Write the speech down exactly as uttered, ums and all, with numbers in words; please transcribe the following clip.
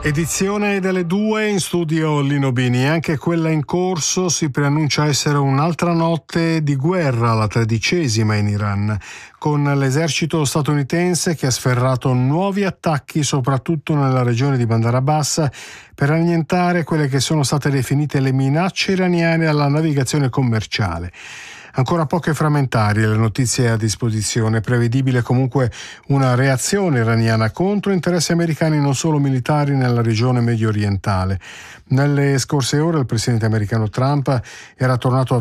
Edizione delle due, in studio Lino Bini. Anche quella in corso si preannuncia essere un'altra notte di guerra, la tredicesima in Iran, con l'esercito statunitense che ha sferrato nuovi attacchi soprattutto nella regione di Bandar Abbas per annientare quelle che sono state definite le minacce iraniane alla navigazione commerciale. Ancora poche frammentarie le notizie a disposizione, prevedibile comunque una reazione iraniana contro interessi americani non solo militari nella regione medio orientale. Nelle scorse ore il presidente americano Trump era tornato a